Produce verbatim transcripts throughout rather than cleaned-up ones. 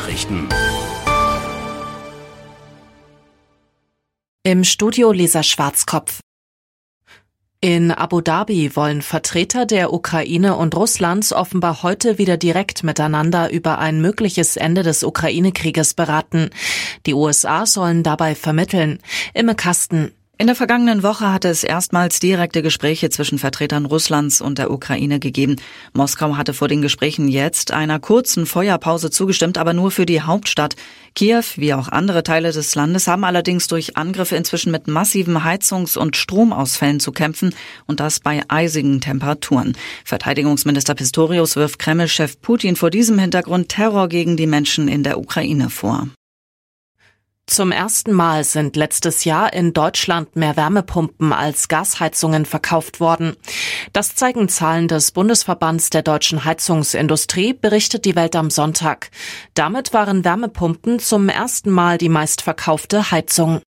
Nachrichten. Im Studio Lisa Schwarzkopf. In Abu Dhabi wollen Vertreter der Ukraine und Russlands offenbar heute wieder direkt miteinander über ein mögliches Ende des Ukraine-Krieges beraten. Die U S A sollen dabei vermitteln. Imme Kasten. In der vergangenen Woche hatte es erstmals direkte Gespräche zwischen Vertretern Russlands und der Ukraine gegeben. Moskau hatte vor den Gesprächen jetzt einer kurzen Feuerpause zugestimmt, aber nur für die Hauptstadt. Kiew, wie auch andere Teile des Landes, haben allerdings durch Angriffe inzwischen mit massiven Heizungs- und Stromausfällen zu kämpfen, und das bei eisigen Temperaturen. Verteidigungsminister Pistorius wirft Kreml-Chef Putin vor diesem Hintergrund Terror gegen die Menschen in der Ukraine vor. Zum ersten Mal sind letztes Jahr in Deutschland mehr Wärmepumpen als Gasheizungen verkauft worden. Das zeigen Zahlen des Bundesverbands der deutschen Heizungsindustrie, berichtet die Welt am Sonntag. Damit waren Wärmepumpen zum ersten Mal die meistverkaufte Heizung.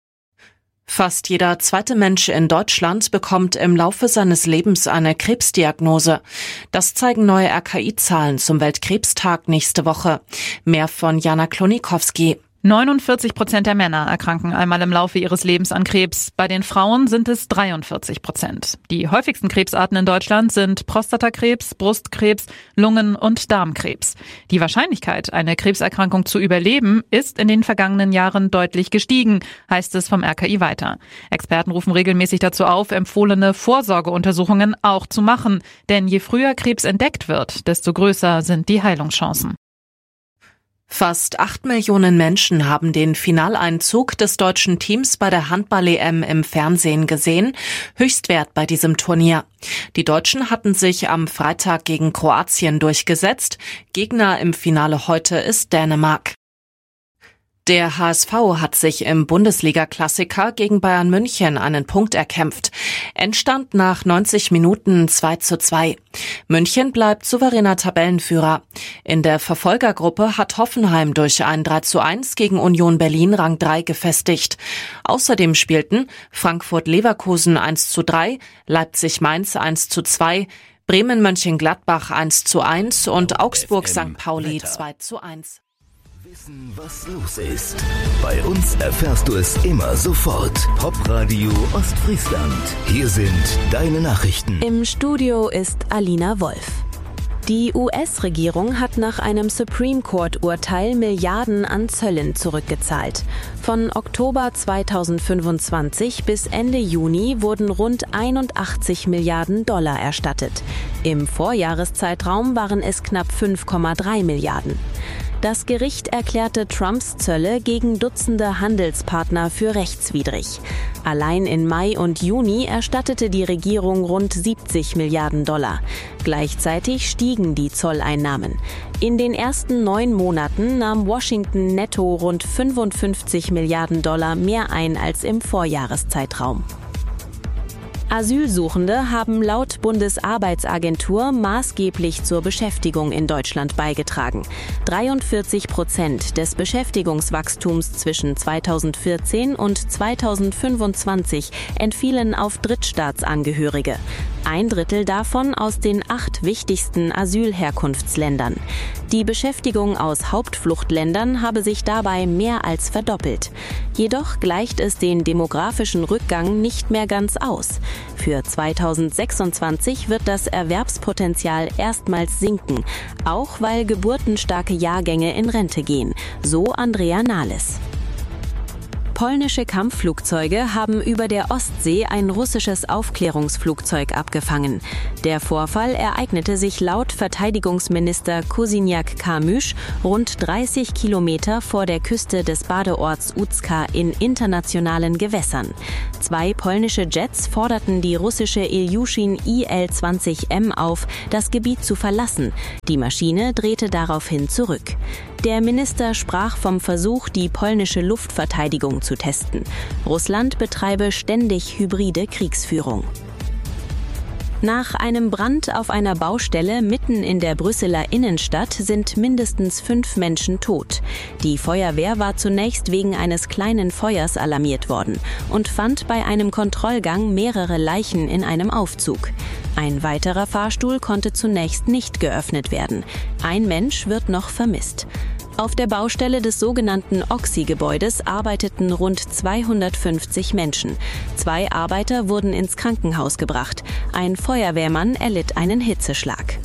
Fast jeder zweite Mensch in Deutschland bekommt im Laufe seines Lebens eine Krebsdiagnose. Das zeigen neue R K I-Zahlen zum Weltkrebstag nächste Woche. Mehr von Jana Klonikowski. neunundvierzig Prozent der Männer erkranken einmal im Laufe ihres Lebens an Krebs. Bei den Frauen sind es dreiundvierzig Prozent. Die häufigsten Krebsarten in Deutschland sind Prostatakrebs, Brustkrebs, Lungen- und Darmkrebs. Die Wahrscheinlichkeit, eine Krebserkrankung zu überleben, ist in den vergangenen Jahren deutlich gestiegen, heißt es vom R K I weiter. Experten rufen regelmäßig dazu auf, empfohlene Vorsorgeuntersuchungen auch zu machen. Denn je früher Krebs entdeckt wird, desto größer sind die Heilungschancen. Fast acht Millionen Menschen haben den Finaleinzug des deutschen Teams bei der Handball-E M im Fernsehen gesehen. Höchstwert bei diesem Turnier. Die Deutschen hatten sich am Freitag gegen Kroatien durchgesetzt. Gegner im Finale heute ist Dänemark. Der H S V hat sich im Bundesliga-Klassiker gegen Bayern München einen Punkt erkämpft. Endstand nach neunzig Minuten zwei zu zwei. München bleibt souveräner Tabellenführer. In der Verfolgergruppe hat Hoffenheim durch ein drei zu eins gegen Union Berlin Rang drei gefestigt. Außerdem spielten Frankfurt-Leverkusen eins zu drei, Leipzig-Mainz eins zu zwei, Bremen-Mönchengladbach eins zu eins und Augsburg-Sankt Pauli zwei zu eins. Wissen, was los ist. Bei uns erfährst du es immer sofort. Popradio Ostfriesland. Hier sind deine Nachrichten. Im Studio ist Alina Wolf. Die U S-Regierung hat nach einem Supreme Court-Urteil Milliarden an Zöllen zurückgezahlt. Von Oktober zweitausendfünfundzwanzig bis Ende Juni wurden rund einundachtzig Milliarden Dollar erstattet. Im Vorjahreszeitraum waren es knapp fünf Komma drei Milliarden. Das Gericht erklärte Trumps Zölle gegen Dutzende Handelspartner für rechtswidrig. Allein in Mai und Juni erstattete die Regierung rund siebzig Milliarden Dollar. Gleichzeitig stiegen die Zolleinnahmen. In den ersten neun Monaten nahm Washington netto rund fünfundfünfzig Milliarden Dollar mehr ein als im Vorjahreszeitraum. Asylsuchende haben laut Bundesarbeitsagentur maßgeblich zur Beschäftigung in Deutschland beigetragen. dreiundvierzig Prozent des Beschäftigungswachstums zwischen zweitausendvierzehn und zweitausendfünfundzwanzig entfielen auf Drittstaatsangehörige. Ein Drittel davon aus den acht wichtigsten Asylherkunftsländern. Die Beschäftigung aus Hauptfluchtländern habe sich dabei mehr als verdoppelt. Jedoch gleicht es den demografischen Rückgang nicht mehr ganz aus. Für zweitausendsechsundzwanzig wird das Erwerbspotenzial erstmals sinken, auch weil geburtenstarke Jahrgänge in Rente gehen, so Andrea Nahles. Polnische Kampfflugzeuge haben über der Ostsee ein russisches Aufklärungsflugzeug abgefangen. Der Vorfall ereignete sich laut Verteidigungsminister Kosiniak-Kamysz rund dreißig Kilometer vor der Küste des Badeorts Uzka in internationalen Gewässern. Zwei polnische Jets forderten die russische Ilyushin I L zwanzig M auf, das Gebiet zu verlassen. Die Maschine drehte daraufhin zurück. Der Minister sprach vom Versuch, die polnische Luftverteidigung zu testen. Russland betreibe ständig hybride Kriegsführung. Nach einem Brand auf einer Baustelle mitten in der Brüsseler Innenstadt sind mindestens fünf Menschen tot. Die Feuerwehr war zunächst wegen eines kleinen Feuers alarmiert worden und fand bei einem Kontrollgang mehrere Leichen in einem Aufzug. Ein weiterer Fahrstuhl konnte zunächst nicht geöffnet werden. Ein Mensch wird noch vermisst. Auf der Baustelle des sogenannten Oxy-Gebäudes arbeiteten rund zweihundertfünfzig Menschen. Zwei Arbeiter wurden ins Krankenhaus gebracht. Ein Feuerwehrmann erlitt einen Hitzeschlag.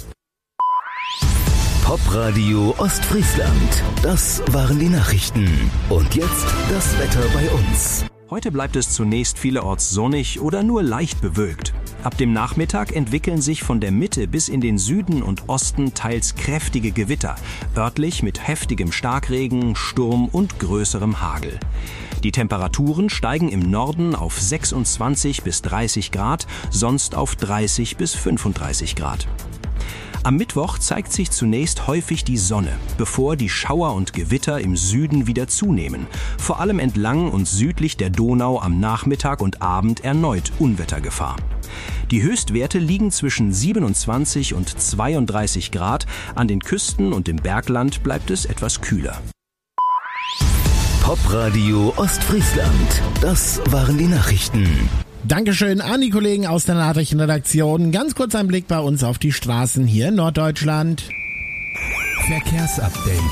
Popradio Ostfriesland. Das waren die Nachrichten. Und jetzt das Wetter bei uns. Heute bleibt es zunächst vielerorts sonnig oder nur leicht bewölkt. Ab dem Nachmittag entwickeln sich von der Mitte bis in den Süden und Osten teils kräftige Gewitter, örtlich mit heftigem Starkregen, Sturm und größerem Hagel. Die Temperaturen steigen im Norden auf sechsundzwanzig bis dreißig Grad, sonst auf dreißig bis fünfunddreißig Grad. Am Mittwoch zeigt sich zunächst häufig die Sonne, bevor die Schauer und Gewitter im Süden wieder zunehmen. Vor allem entlang und südlich der Donau am Nachmittag und Abend erneut Unwettergefahr. Die Höchstwerte liegen zwischen siebenundzwanzig und zweiunddreißig Grad. An den Küsten und im Bergland bleibt es etwas kühler. Popradio Ostfriesland. Das waren die Nachrichten. Dankeschön an die Kollegen aus der Nachrichtenredaktion. Ganz kurz ein Blick bei uns auf die Straßen hier in Norddeutschland. Verkehrsupdate.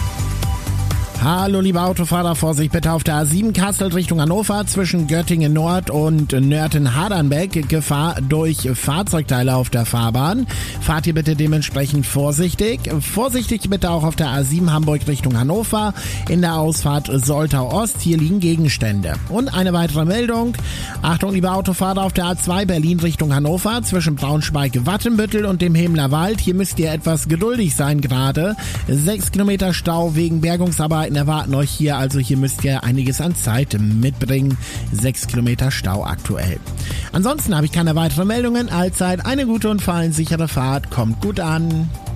Hallo liebe Autofahrer, Vorsicht bitte auf der A sieben Kassel Richtung Hannover zwischen Göttingen Nord und Nörten-Hadernbeck. Gefahr durch Fahrzeugteile auf der Fahrbahn. Fahrt ihr bitte dementsprechend vorsichtig. Vorsichtig bitte auch auf der A sieben Hamburg Richtung Hannover in der Ausfahrt Soltau Ost. Hier liegen Gegenstände. Und eine weitere Meldung. Achtung liebe Autofahrer auf der A zwei Berlin Richtung Hannover zwischen Braunschweig-Wattenbüttel und dem Hemler Wald. Hier müsst ihr etwas geduldig sein gerade. Sechs Kilometer Stau wegen Bergungsarbeiten erwarten euch hier, also hier müsst ihr einiges an Zeit mitbringen. Sechs Kilometer Stau aktuell. Ansonsten habe ich keine weiteren Meldungen. Allzeit eine gute und vor allem sichere Fahrt. Kommt gut an.